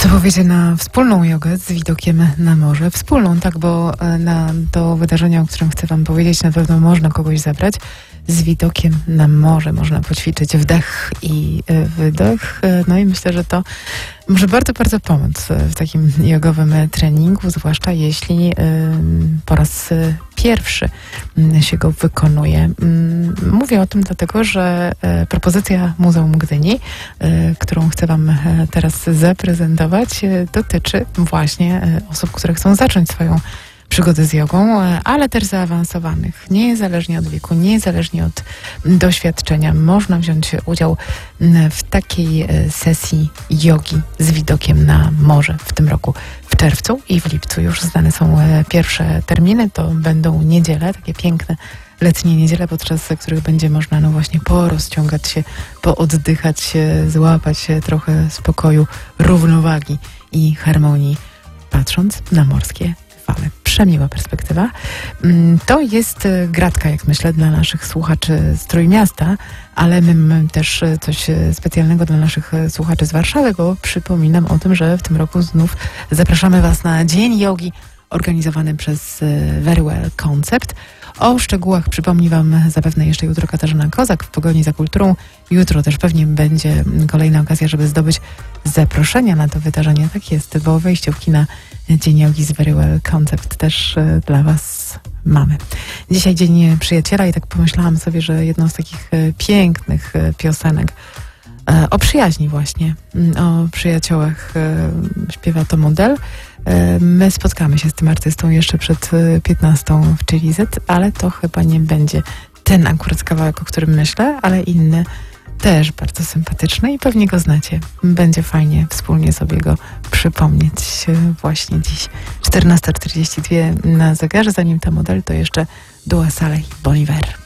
Co powiecie na wspólną jogę z widokiem na morze? Wspólną, tak, bo na to wydarzenie, o którym chcę wam powiedzieć, na pewno można kogoś zabrać. Z widokiem na morze można poćwiczyć wdech i wydech. No i myślę, że to może bardzo, bardzo pomóc w takim jogowym treningu, zwłaszcza jeśli po raz pierwszy się go wykonuje. Mówię o tym dlatego, że propozycja Muzeum Gdyni, którą chcę wam teraz zaprezentować, dotyczy właśnie osób, które chcą zacząć swoją przygodę z jogą, ale też zaawansowanych. Niezależnie od wieku, niezależnie od doświadczenia można wziąć udział w takiej sesji jogi z widokiem na morze w tym roku. W czerwcu i w lipcu już znane są pierwsze terminy. To będą niedziele, takie piękne letnie niedziele, podczas których będzie można właśnie porozciągać się, pooddychać, złapać trochę spokoju, równowagi i harmonii, patrząc na morskie fale. Przemiła perspektywa. To jest gratka, jak myślę, dla naszych słuchaczy z Trójmiasta, ale my mamy też coś specjalnego dla naszych słuchaczy z Warszawy, bo przypominam o tym, że w tym roku znów zapraszamy was na Dzień Jogi organizowany przez Very Well Concept. O szczegółach przypomni wam zapewne jeszcze jutro Katarzyna Kozak w Pogoni za Kulturą. Jutro też pewnie będzie kolejna okazja, żeby zdobyć zaproszenia na to wydarzenie. Tak jest, bo wejściówki na Dzień Jogi z Very Well Concept też dla was mamy. Dzisiaj Dzień Przyjaciela i tak pomyślałam sobie, że jedną z takich pięknych piosenek o przyjaźni właśnie, o przyjaciołach śpiewa to Model. My spotkamy się z tym artystą jeszcze przed 15 w Chili Z, ale to chyba nie będzie ten akurat kawałek, o którym myślę, ale inny też bardzo sympatyczny i pewnie go znacie. Będzie fajnie wspólnie sobie go przypomnieć właśnie dziś. 14:42 na zegarze, zanim ta Model, to jeszcze Dua Saleh i Bon Iver.